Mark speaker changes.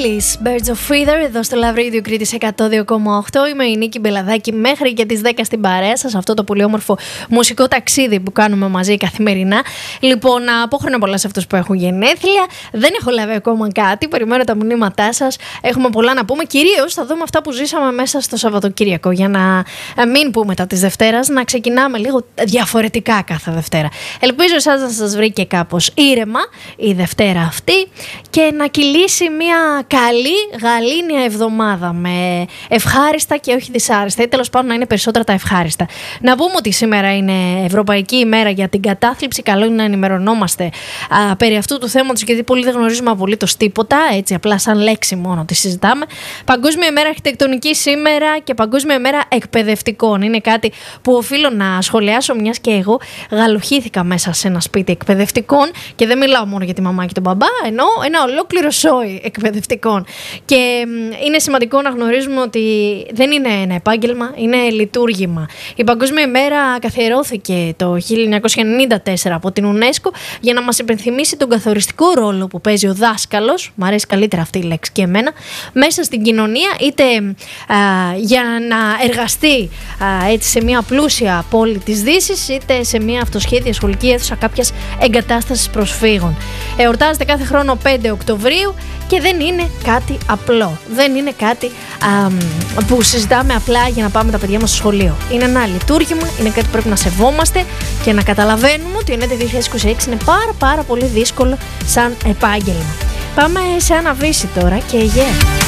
Speaker 1: Willis, Birds of Feather, εδώ στο Love Radio Κρήτης 102,8. Είμαι η Νίκη Μπελαδάκη, μέχρι και τις 10 στην παρέα σας, αυτό το πολύ όμορφο μουσικό ταξίδι που κάνουμε μαζί καθημερινά. Λοιπόν, να πω χρόνια πολλά σε αυτούς που έχουν γενέθλια. Δεν έχω λάβει ακόμα κάτι, περιμένω τα μηνύματά σας. Έχουμε πολλά να πούμε. Κυρίως θα δούμε αυτά που ζήσαμε μέσα στο Σαββατοκύριακο, για να μην πούμε τα της Δευτέρας, να ξεκινάμε λίγο διαφορετικά κάθε Δευτέρα. Ελπίζω εσάς να σας βρει και κάπως ήρεμα η Δευτέρα αυτή και να κυλήσει μια καλή γαλήνια εβδομάδα με ευχάριστα και όχι δυσάρεστα, ή τέλος πάντων να είναι περισσότερα τα ευχάριστα. Να πούμε ότι σήμερα είναι Ευρωπαϊκή ημέρα για την κατάθλιψη. Καλό είναι να ενημερωνόμαστε περί αυτού του θέματος, γιατί πολλοί δεν γνωρίζουμε απολύτως τίποτα, έτσι απλά σαν λέξη μόνο τη συζητάμε. Παγκόσμια ημέρα αρχιτεκτονική σήμερα και Παγκόσμια ημέρα εκπαιδευτικών. Είναι κάτι που οφείλω να σχολιάσω, μιας και εγώ γαλουχήθηκα μέσα σε ένα σπίτι εκπαιδευτικών, και δεν μιλάω μόνο για τη μαμά και τον μπαμπά, ενώ ένα ολόκληρο σόι εκπαιδευτικών. Και είναι σημαντικό να γνωρίζουμε ότι δεν είναι ένα επάγγελμα, είναι λειτουργήμα. Η Παγκόσμια ημέρα καθιερώθηκε το 1994 από την UNESCO για να μας υπενθυμίσει τον καθοριστικό ρόλο που παίζει ο δάσκαλος, μου αρέσει καλύτερα αυτή η λέξη και εμένα, μέσα στην κοινωνία, είτε για να εργαστεί έτσι σε μια πλούσια πόλη της Δύσης, είτε σε μια αυτοσχέδια σχολική αίθουσα κάποιας εγκατάστασης προσφύγων. Εορτάζεται κάθε χρόνο 5 Οκτωβρίου και δεν είναι κάτι απλό. Δεν είναι κάτι που συζητάμε απλά για να πάμε τα παιδιά μας στο σχολείο. Είναι ένα λειτουργήμα, είναι κάτι που πρέπει να σεβόμαστε και να καταλαβαίνουμε ότι το 2026 είναι πάρα πολύ δύσκολο σαν επάγγελμα. Πάμε σε ένα βύση τώρα και